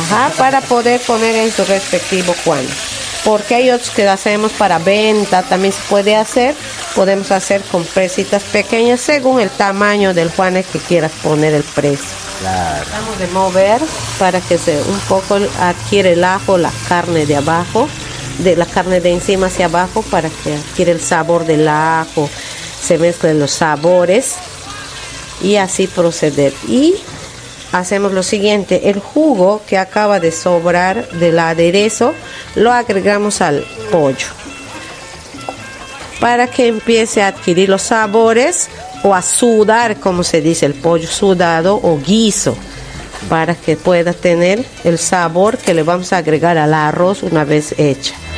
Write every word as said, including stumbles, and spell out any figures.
Ajá, para poder poner en su respectivo Juan. Porque hay otros que hacemos para venta, también se puede hacer. Podemos hacer con presitas pequeñas según el tamaño del Juanes que quieras poner el precio. Claro. Tratamos de mover para que se un poco adquiere el ajo, la carne de abajo, de la carne de encima hacia abajo, para que adquiere el sabor del ajo, se mezclen los sabores y así proceder. Y hacemos lo siguiente: el jugo que acaba de sobrar del aderezo lo agregamos al pollo para que empiece a adquirir los sabores, o a sudar, como se dice, el pollo sudado o guiso, para que pueda tener el sabor que le vamos a agregar al arroz una vez hecha.